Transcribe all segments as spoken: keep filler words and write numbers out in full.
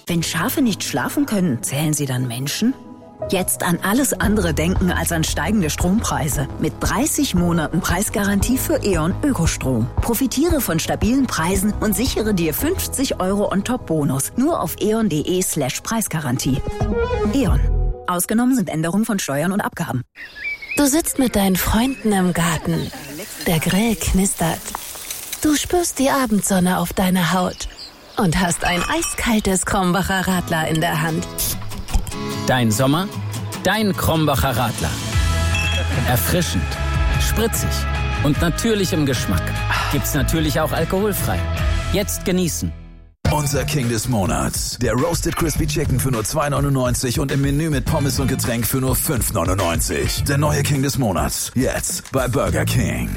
Wenn Schafe nicht schlafen können, zählen sie dann Menschen? Jetzt an alles andere denken als an steigende Strompreise. Mit dreißig Monaten Preisgarantie für E.ON Ökostrom. Profitiere von stabilen Preisen und sichere dir fünfzig Euro on-top-Bonus. Nur auf eon.de slash Preisgarantie. E.ON. Ausgenommen sind Änderungen von Steuern und Abgaben. Du sitzt mit deinen Freunden im Garten. Der Grill knistert. Du spürst die Abendsonne auf deiner Haut und hast ein eiskaltes Krombacher Radler in der Hand. Dein Sommer, dein Krombacher Radler. Erfrischend, spritzig und natürlich im Geschmack. Gibt's natürlich auch alkoholfrei. Jetzt genießen. Unser King des Monats. Der Roasted Crispy Chicken für nur zwei neunundneunzig und im Menü mit Pommes und Getränk für nur fünf neunundneunzig. Der neue King des Monats. Jetzt bei Burger King.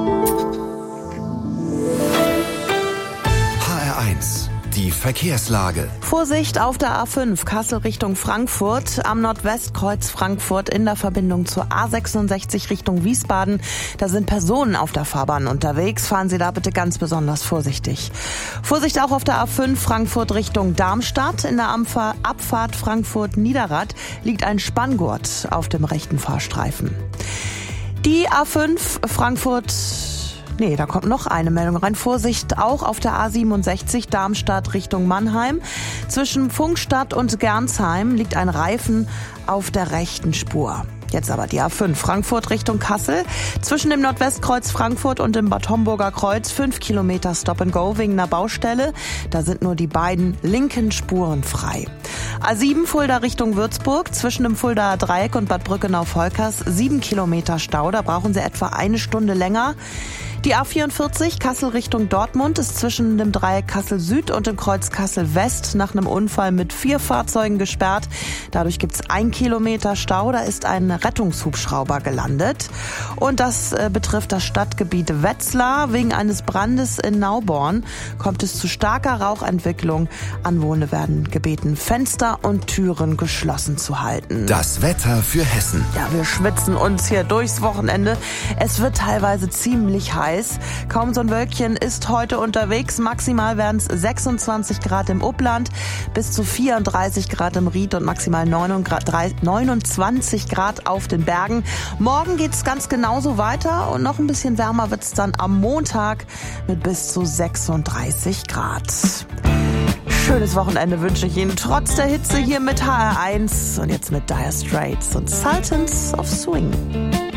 H R eins. Die Verkehrslage. Vorsicht auf der A fünf Kassel Richtung Frankfurt, am Nordwestkreuz Frankfurt in der Verbindung zur A sechsundsechzig Richtung Wiesbaden. Da sind Personen auf der Fahrbahn unterwegs. Fahren Sie da bitte ganz besonders vorsichtig. Vorsicht auch auf der A fünf Frankfurt Richtung Darmstadt. In der Abfahrt Frankfurt-Niederrad liegt ein Spanngurt auf dem rechten Fahrstreifen. Die A fünf Frankfurt... Nee, da kommt noch eine Meldung rein. Vorsicht auch auf der A siebenundsechzig Darmstadt Richtung Mannheim. Zwischen Pfungstadt und Gernsheim liegt ein Reifen auf der rechten Spur. Jetzt aber die A fünf Frankfurt Richtung Kassel. Zwischen dem Nordwestkreuz Frankfurt und dem Bad Homburger Kreuz fünf Kilometer Stop and Go wegen einer Baustelle. Da sind nur die beiden linken Spuren frei. A sieben Fulda Richtung Würzburg. Zwischen dem Fuldaer Dreieck und Bad Brückenau-Volkers sieben Kilometer Stau. Da brauchen Sie etwa eine Stunde länger. Die A vierundvierzig Kassel Richtung Dortmund ist zwischen dem Dreieck Kassel Süd und dem Kreuz Kassel West nach einem Unfall mit vier Fahrzeugen gesperrt. Dadurch gibt es ein Kilometer Stau. Da ist ein Rettungshubschrauber gelandet. Und das äh, betrifft das Stadtgebiet Wetzlar. Wegen eines Brandes in Nauborn kommt es zu starker Rauchentwicklung. Anwohner werden gebeten, Fenster und Türen geschlossen zu halten. Das Wetter für Hessen. Ja, wir schwitzen uns hier durchs Wochenende. Es wird teilweise ziemlich heiß. Kaum so ein Wölkchen ist heute unterwegs. Maximal werden es sechsundzwanzig Grad im Upland, bis zu vierunddreißig Grad im Ried und maximal neunundzwanzig Grad auf den Bergen. Morgen geht es ganz genauso weiter und noch ein bisschen wärmer wird es dann am Montag mit bis zu sechsunddreißig Grad. Schönes Wochenende wünsche ich Ihnen trotz der Hitze hier mit H R eins und jetzt mit Dire Straits und Sultans of Swing.